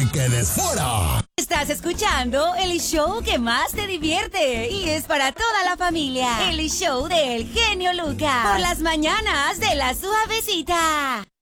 quedes fuera. Estás escuchando el show que más te divierte y es para toda la familia. El show del genio Lucas. Por las mañanas de La Suavecita.